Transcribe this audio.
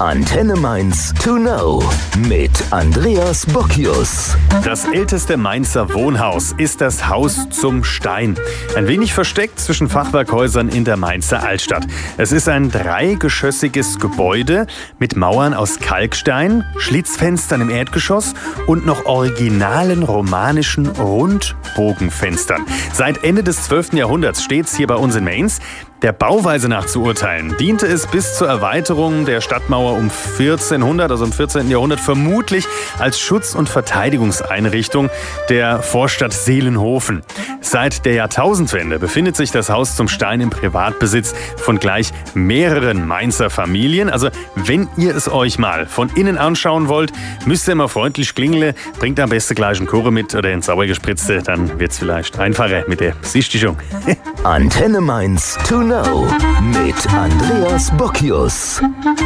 Antenne Mainz to know mit Andreas Bockius. Das älteste Mainzer Wohnhaus ist das Haus zum Stein. Ein wenig versteckt zwischen Fachwerkhäusern in der Mainzer Altstadt. Es ist ein dreigeschossiges Gebäude mit Mauern aus Kalkstein, Schlitzfenstern im Erdgeschoss und noch originalen romanischen Rundbogenfenstern. Seit Ende des 12. Jahrhunderts steht es hier bei uns in Mainz. Der Bauweise nach zu urteilen, diente es bis zur Erweiterung der Stadtmauer um 1400, also im 14. Jahrhundert, vermutlich als Schutz- und Verteidigungseinrichtung der Vorstadt Seelenhofen. Seit der Jahrtausendwende befindet sich das Haus zum Stein im Privatbesitz von gleich mehreren Mainzer Familien. Also wenn ihr es euch mal von innen anschauen wollt, müsst ihr mal freundlich klingeln, bringt am besten gleich einen Kurre mit oder einen Sauergespritzte, dann wird es vielleicht einfacher mit der Besichtigung. Antenne Mainz to know mit Andreas Bockius.